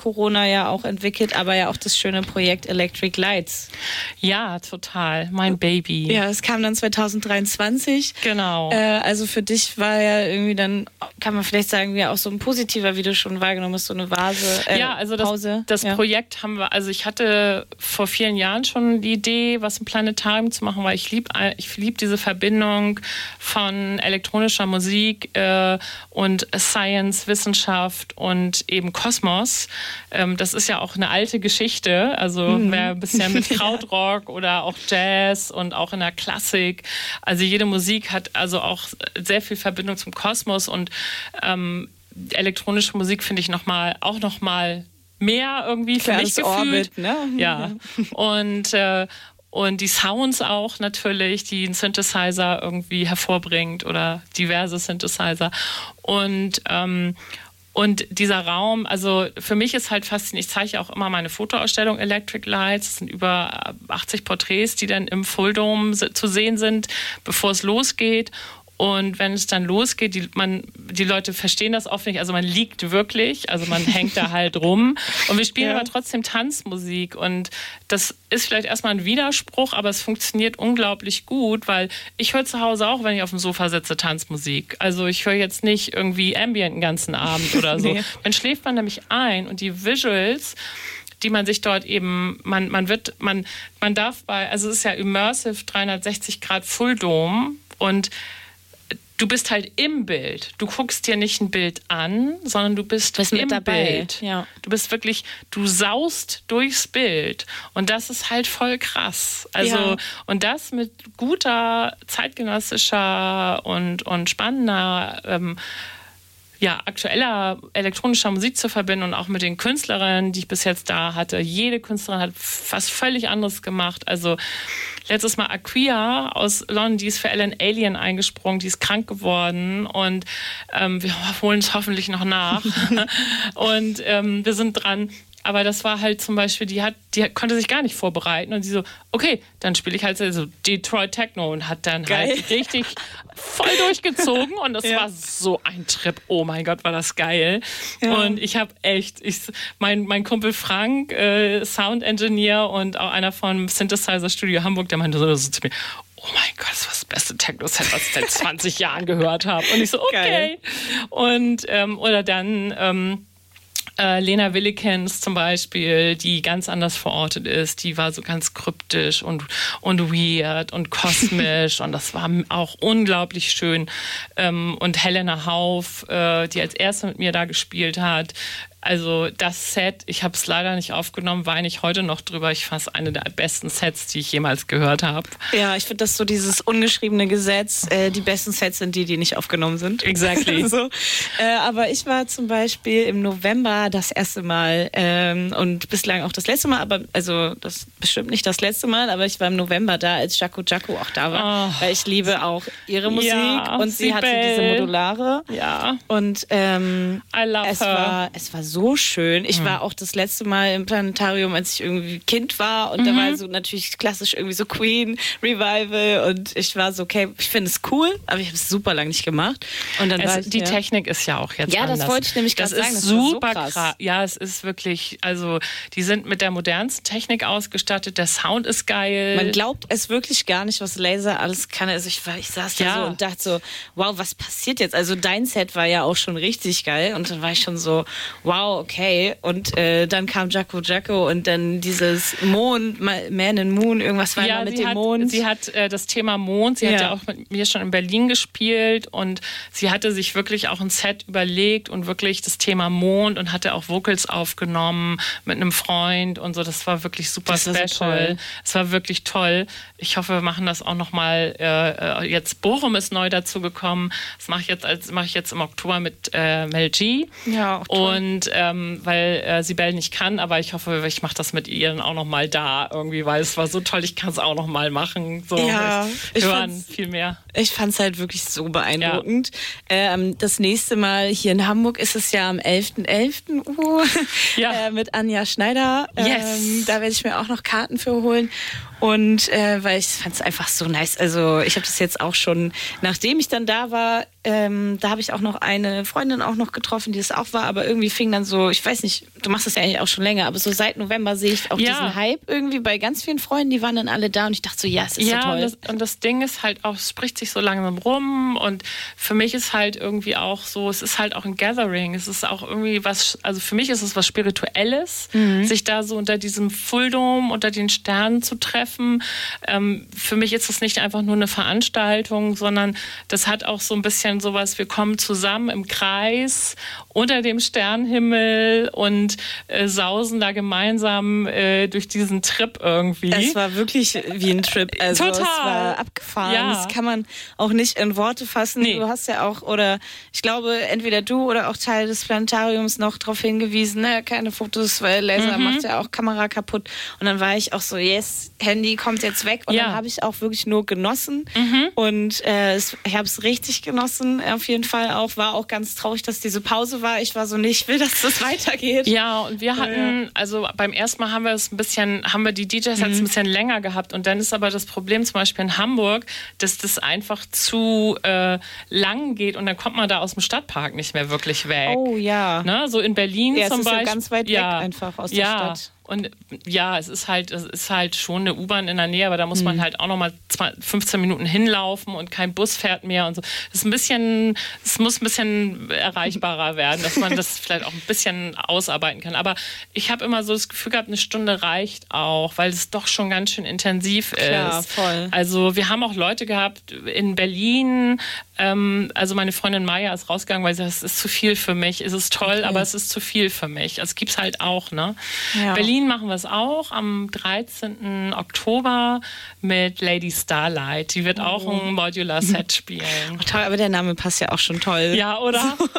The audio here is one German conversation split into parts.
Corona ja auch entwickelt, aber ja auch das schöne Projekt Electric Lights. Ja, total. Mein Baby. Ja, es kam dann 2023. Genau. Also für dich war ja irgendwie dann, kann man vielleicht sagen, ja auch so ein positiver, wie du schon wahrgenommen hast, so eine Pause. Das Projekt haben wir, also ich hatte vor vielen Jahren schon die Idee, was im Planetarium zu machen, weil ich lieb diese Verbindung von elektronischer Musik und Science, Wissenschaft und eben Kosmos. Das ist ja auch eine alte Geschichte, also wer ein bisschen mit Krautrock oder auch Jazz und auch in der Klassik, also jede Musik hat also auch sehr viel Verbindung zum Kosmos und elektronische Musik finde ich noch mal mehr irgendwie für mich gefühlt. Orbit, ne? Ja. Und die Sounds auch natürlich, die ein Synthesizer irgendwie hervorbringt oder diverse Synthesizer. Und dieser Raum, also für mich ist halt faszinierend, ich zeige ja auch immer meine Fotoausstellung Electric Lights, das sind über 80 Porträts, die dann im Full Dome zu sehen sind, bevor es losgeht. Und wenn es dann losgeht, die Leute verstehen das oft nicht, also man liegt wirklich, also man hängt da halt rum und wir spielen aber trotzdem Tanzmusik und das ist vielleicht erstmal ein Widerspruch, aber es funktioniert unglaublich gut, weil ich höre zu Hause auch, wenn ich auf dem Sofa sitze, Tanzmusik. Also ich höre jetzt nicht irgendwie Ambient den ganzen Abend oder so. Dann schläft man nämlich ein und die Visuals, die man sich dort eben, man darf also es ist ja Immersive 360 Grad Full Dome und du bist halt im Bild. Du guckst dir nicht ein Bild an, sondern du bist im Bild. Ja. Du bist wirklich, du saust durchs Bild. Und das ist halt voll krass. Also, und das mit guter, zeitgenössischer und spannender, aktueller elektronischer Musik zu verbinden und auch mit den Künstlerinnen, die ich bis jetzt da hatte. Jede Künstlerin hat was völlig anderes gemacht. Also letztes Mal Aquia aus London, die ist für Ellen Alien eingesprungen, die ist krank geworden und wir holen es hoffentlich noch nach. Und wir sind dran. Aber das war halt zum Beispiel, die konnte sich gar nicht vorbereiten und sie so, okay, dann spiele ich halt so Detroit Techno und hat dann halt richtig voll durchgezogen und das war so ein Trip. Oh mein Gott, war das geil. Ja. Und ich habe mein Kumpel Frank, Sound Engineer und auch einer vom Synthesizer Studio Hamburg, der meinte so zu mir, oh mein Gott, das war das beste Techno-Set, was ich seit 20 Jahren gehört habe. Und ich so, okay. Geil. Und oder dann Lena Willikens zum Beispiel, die ganz anders verortet ist, die war so ganz kryptisch und weird und kosmisch und das war auch unglaublich schön. Und Helena Hauf, die als erste mit mir da gespielt hat. Also das Set, ich habe es leider nicht aufgenommen, weine ich heute noch drüber. Ich fand es eine der besten Sets, die ich jemals gehört habe. Ja, ich finde das so dieses ungeschriebene Gesetz, die besten Sets sind die nicht aufgenommen sind. Exactly. So. Aber ich war zum Beispiel im November das erste Mal und bislang auch das letzte Mal, aber also das bestimmt nicht das letzte Mal, aber ich war im November da, als Jaco Jaco auch da war, weil ich liebe auch ihre Musik und sie hatte diese Modulare. Ja. Und I love her. Es war so schön. Ich war auch das letzte Mal im Planetarium, als ich irgendwie Kind war und da war so natürlich klassisch irgendwie so Queen Revival und ich war so, okay, ich finde es cool, aber ich habe es super lange nicht gemacht. Und dann die Technik ist ja auch jetzt anders. Ja, das wollte ich nämlich gerade sagen. Das ist super krass. Ja, es ist wirklich, also die sind mit der modernsten Technik ausgestattet, der Sound ist geil. Man glaubt es wirklich gar nicht, was Laser alles kann. Also ich saß da so und dachte so, wow, was passiert jetzt? Also dein Set war ja auch schon richtig geil und dann war ich schon so, wow, okay. Und dann kam Jaco Jaco und dann dieses Mond, Man and Moon, irgendwas war da mit dem Mond. Sie hat das Thema Mond, sie hat ja auch mit mir schon in Berlin gespielt und sie hatte sich wirklich auch ein Set überlegt und wirklich das Thema Mond und hatte auch Vocals aufgenommen mit einem Freund und so. Das war wirklich super special. Es war wirklich toll. Ich hoffe, wir machen das auch nochmal. Jetzt Bochum ist neu dazu gekommen. Das mache ich jetzt im Oktober mit Mel G. Ja, auch toll. Und weil Sibel nicht kann, aber ich hoffe, ich mache das mit ihr dann auch nochmal da irgendwie, weil es war so toll, ich kann es auch nochmal machen. So, ja, ich hören viel mehr. Ich fand es halt wirklich so beeindruckend. Ja. Das nächste Mal hier in Hamburg ist es ja am 11.11. Ja. Mit Anja Schneider. Yes. Da werde ich mir auch noch Karten für holen. Und weil ich fand es einfach so nice. Also ich habe das jetzt auch schon, nachdem ich dann da war, da habe ich auch noch eine Freundin auch noch getroffen, die es auch war, aber irgendwie fing dann so, ich weiß nicht, du machst das ja eigentlich auch schon länger, aber so seit November sehe ich auch diesen Hype irgendwie bei ganz vielen Freunden, die waren dann alle da und ich dachte so, ja, es ist so toll. Und das Ding ist halt auch, es spricht sich so langsam rum und für mich ist halt irgendwie auch so, es ist halt auch ein Gathering, es ist auch irgendwie was, also für mich ist es was Spirituelles, sich da so unter diesem Fulldom, unter den Sternen zu treffen. Für mich ist es nicht einfach nur eine Veranstaltung, sondern das hat auch so ein bisschen sowas, wir kommen zusammen im Kreis unter dem Sternenhimmel und sausen da gemeinsam durch diesen Trip irgendwie. Es war wirklich wie ein Trip. Also Total. Es war abgefahren. Das kann man auch nicht in Worte fassen. Nee. Du hast ja auch, oder ich glaube, entweder du oder auch Teil des Planetariums noch darauf hingewiesen, ne, keine Fotos, weil Laser macht ja auch Kamera kaputt. Und dann war ich auch so, yes, Handy kommt jetzt weg. Und dann habe ich auch wirklich nur genossen. Und ich habe es richtig genossen, auf jeden Fall auch. War auch ganz traurig, dass diese Pause war. Ich war so, nee, ich will, dass das weitergeht. Ja, und wir hatten, also beim ersten Mal haben wir die DJs jetzt ein bisschen länger gehabt. Und dann ist aber das Problem zum Beispiel in Hamburg, dass das einfach zu lang geht und dann kommt man da aus dem Stadtpark nicht mehr wirklich weg. Oh ja. Ne? So in Berlin zum Beispiel. Ja, ganz weit weg einfach aus der Stadt. Und ja, es ist halt schon eine U-Bahn in der Nähe, aber da muss man halt auch noch mal 15 Minuten hinlaufen und kein Bus fährt mehr und so. Es muss ein bisschen erreichbarer werden, dass man das vielleicht auch ein bisschen ausarbeiten kann. Aber ich habe immer so das Gefühl gehabt, eine Stunde reicht auch, weil es doch schon ganz schön intensiv ist. Klar, voll. Also wir haben auch Leute gehabt in Berlin, also meine Freundin Maya ist rausgegangen, weil sie sagt, es ist zu viel für mich. Es ist toll, aber es ist zu viel für mich. Also es gibt es halt auch, ne? Ja. Berlin machen wir es auch am 13. Oktober mit Lady Starlight. Die wird auch ein Modular-Set spielen. Oh, toll, aber der Name passt ja auch schon toll. Ja, oder? So.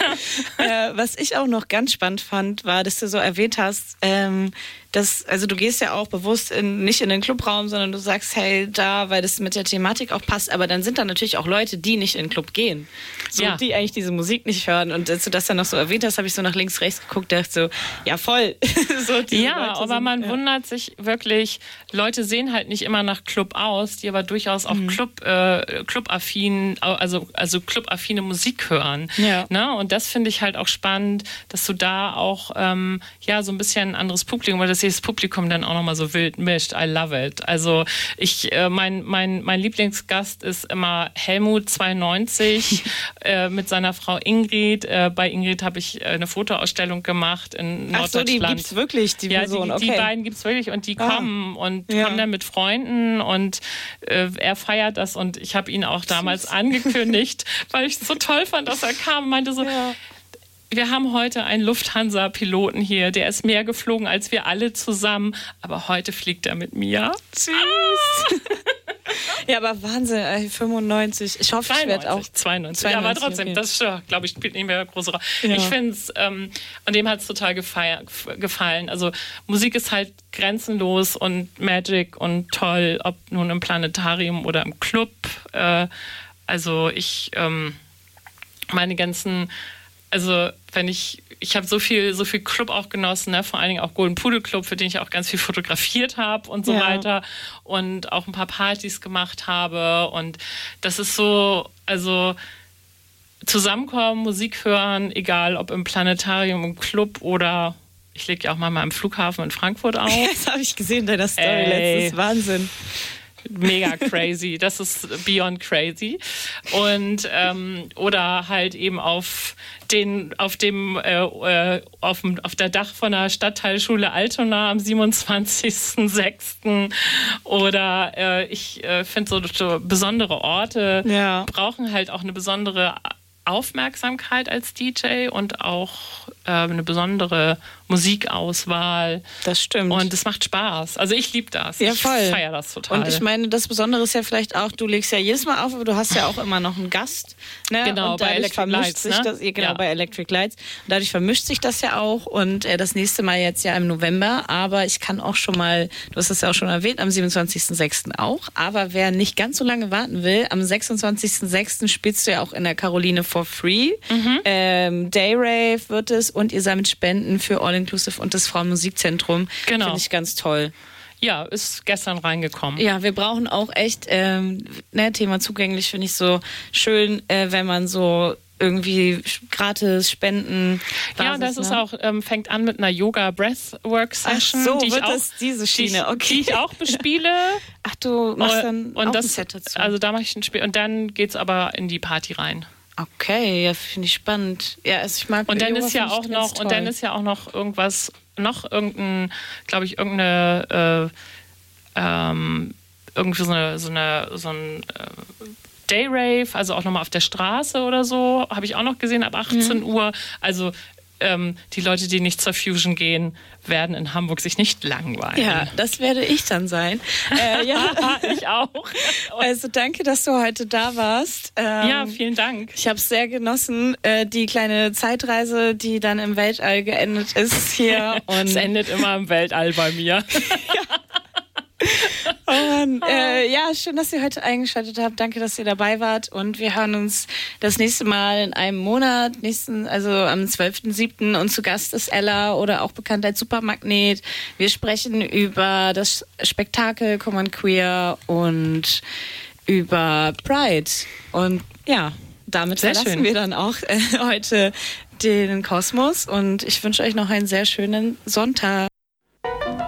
Was ich auch noch ganz spannend fand, war, dass du so erwähnt hast, also du gehst ja auch bewusst nicht in den Clubraum, sondern du sagst, hey, da, weil das mit der Thematik auch passt, aber dann sind da natürlich auch Leute, die nicht in den Club gehen, die eigentlich diese Musik nicht hören. Und als du das dann noch so erwähnt hast, habe ich so nach links, rechts geguckt, dachte so, ja voll. Aber man wundert sich wirklich, Leute sehen halt nicht immer nach Club aus, die aber durchaus auch clubaffine Musik hören. Ja. Ne? Und das finde ich halt auch spannend, dass du da auch so ein bisschen ein anderes Publikum, weil das Publikum dann auch nochmal so wild mischt. I love it. Also mein Lieblingsgast ist immer Helmut 92 mit seiner Frau Ingrid. Bei Ingrid habe ich eine Fotoausstellung gemacht in Norddeutschland. Ach so, die gibt's wirklich, die Person, die beiden gibt's wirklich und die kommen und kommen dann mit Freunden und er feiert das und ich habe ihn auch damals angekündigt, weil ich es so toll fand, dass er kam und meinte so, wir haben heute einen Lufthansa-Piloten hier, der ist mehr geflogen als wir alle zusammen, aber heute fliegt er mit mir. Süß. Ja, aber Wahnsinn, 95. Ich hoffe, ich werde auch 92. Ja, aber trotzdem, okay. Das glaube ich, spielt nicht mehr eine große Rolle. Ja. Ich finde es, und dem hat es total gefallen. Also Musik ist halt grenzenlos und Magic und toll, ob nun im Planetarium oder im Club. Also ich meine ganzen, also wenn ich habe so viel Club auch genossen, ne? Vor allen Dingen auch Golden Pudel Club, für den ich auch ganz viel fotografiert habe und so weiter und auch ein paar Partys gemacht habe und das ist so, also zusammenkommen, Musik hören, egal ob im Planetarium, im Club oder ich lege ja auch mal im Flughafen in Frankfurt auf. Das habe ich gesehen in deiner Story letztens, Wahnsinn. Mega crazy, das ist beyond crazy. Und oder halt eben auf der Dach von der Stadtteilschule Altona am 27.06. Oder ich finde so besondere Orte brauchen halt auch eine besondere Aufmerksamkeit als DJ und auch eine besondere Musikauswahl. Das stimmt. Und es macht Spaß. Also ich liebe das. Ja, voll. Ich feiere das total. Und ich meine, das Besondere ist ja vielleicht auch, du legst ja jedes Mal auf, aber du hast ja auch immer noch einen Gast. Ne? Genau, und bei Electric Lights. Bei Electric Lights. Und dadurch vermischt sich das ja auch. Und das nächste Mal jetzt ja im November. Aber ich kann auch schon mal, du hast es ja auch schon erwähnt, am 27.06. auch. Aber wer nicht ganz so lange warten will, am 26.06. spielst du ja auch in der Caroline for free. Dayrave wird es und ihr sammelt Spenden für All Inclusive und das Frauenmusikzentrum. Genau. Finde ich ganz toll. Ja, ist gestern reingekommen. Ja, wir brauchen auch echt, Thema zugänglich finde ich so schön, wenn man so irgendwie gratis Spenden. Ja, das ist auch, fängt an mit einer Yoga-Breathwork-Session. Ach so, wird das diese Schiene, okay. Die ich auch bespiele. Ach, du machst dann auch ein Set dazu. Also da mache ich ein Spiel und dann geht's aber in die Party rein. Okay, ja, finde ich spannend. Ja, also ich mag und dann Yoga ist ja auch noch toll. Und dann ist ja auch noch irgendwas, irgendeine irgendwie so ein Day-Rave, also auch nochmal auf der Straße oder so, habe ich auch noch gesehen, ab 18 Uhr. Also die Leute, die nicht zur Fusion gehen, werden in Hamburg sich nicht langweilen. Ja, das werde ich dann sein. Ja, ich auch. Also danke, dass du heute da warst. Ja, vielen Dank. Ich habe es sehr genossen, die kleine Zeitreise, die dann im Weltall geendet ist hier. Und es endet immer im Weltall bei mir. Oh Mann. Ja, schön, dass ihr heute eingeschaltet habt. Danke, dass ihr dabei wart. Und wir hören uns das nächste Mal in einem Monat, also am 12.07. Und zu Gast ist Ella oder auch bekannt als Supermagnet. Wir sprechen über das Spektakel Common Queer und über Pride. Und ja, damit verlassen wir dann auch heute den Kosmos. Und ich wünsche euch noch einen sehr schönen Sonntag.